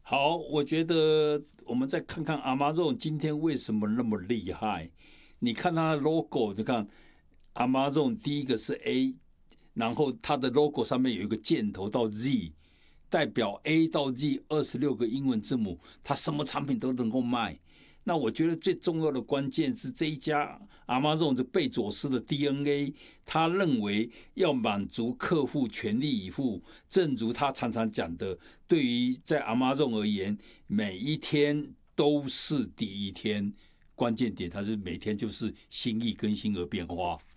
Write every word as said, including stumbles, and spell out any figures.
好，我觉得我们再看看 Amazon 今天为什么那么厉害。你看它的 logo， 你看 Amazon 第一个是 A， 然后它的 logo 上面有一个箭头到 Z， 代表 A 到 Z 二十六个英文字母，它什么产品都能够卖。那我觉得最重要的关键是这一家 Amazon 的贝佐斯的 D N A， 他认为要满足客户全力以赴，正如他常常讲的，对于在 Amazon 而言，每一天都是第一天，关键点它是每天就是心意更新而变化。